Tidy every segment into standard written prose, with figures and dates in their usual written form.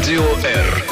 Радио Р.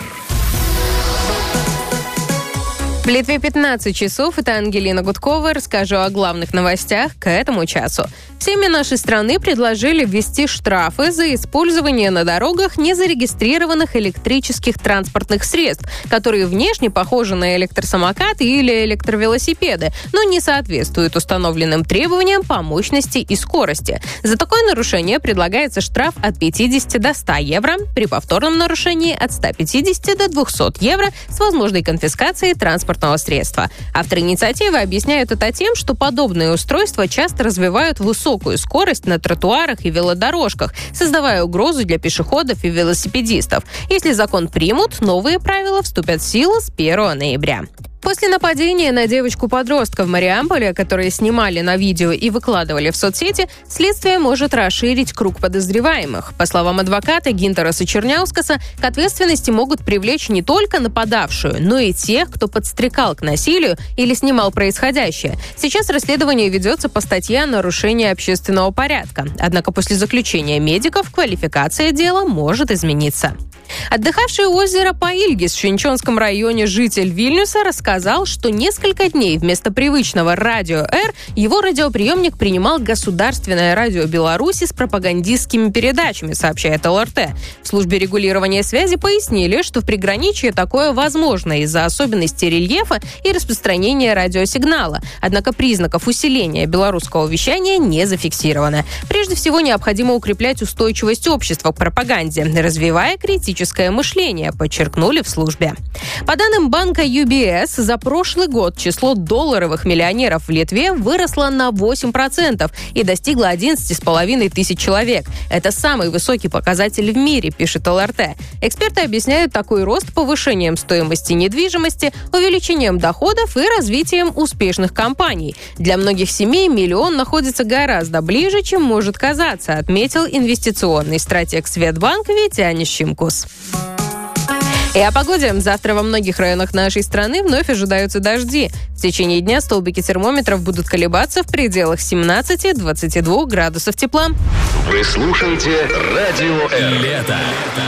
В Литве 15 часов. Это Ангелина Гудкова. Расскажу о главных новостях к этому часу. В Сейме нашей страны предложили ввести штрафы за использование на дорогах незарегистрированных электрических транспортных средств, которые внешне похожи на электросамокаты или электровелосипеды, но не соответствуют установленным требованиям по мощности и скорости. За такое нарушение предлагается штраф от 50 до 100 евро, при повторном нарушении от 150 до 200 евро с возможной конфискацией транспортного средства. Авторы инициативы объясняют это тем, что подобные устройства часто развивают высокую скорость на тротуарах и велодорожках, создавая угрозу для пешеходов и велосипедистов. Если закон примут, новые правила вступят в силу с 1 ноября. После нападения на девочку-подростка в Мариамполе, которые снимали на видео и выкладывали в соцсети, следствие может расширить круг подозреваемых. По словам адвоката Гинтераса Черняускаса, к ответственности могут привлечь не только нападавшую, но и тех, кто подстрекал к насилию или снимал происходящее. Сейчас расследование ведется по статье о нарушении общественного порядка. Однако после заключения медиков квалификация дела может измениться. Отдыхавший у озера Паильгис в Шенчонском районе житель Вильнюса рассказал, что несколько дней вместо привычного радио Р его радиоприемник принимал Государственное радио Беларуси с пропагандистскими передачами, сообщает ЛРТ. В службе регулирования связи пояснили, что в приграничье такое возможно из-за особенностей рельефа и распространения радиосигнала. Однако признаков усиления белорусского вещания не зафиксировано. Прежде всего, необходимо укреплять устойчивость общества к пропаганде, развивая критическое мышление, подчеркнули в службе. По данным банка UBS, за прошлый год число долларовых миллионеров в Литве выросло на 8% и достигло 11,5 тысяч человек. Это самый высокий показатель в мире, пишет ЛРТ. Эксперты объясняют такой рост повышением стоимости недвижимости, увеличением доходов и развитием успешных компаний. Для многих семей миллион находится гораздо ближе, чем может казаться, отметил инвестиционный стратег Светбанк Витянис Шимкус. И о погоде. Завтра во многих районах нашей страны вновь ожидаются дожди. В течение дня столбики термометров будут колебаться в пределах 17-22 градусов тепла. Вы слушаете Радио Р. Лето.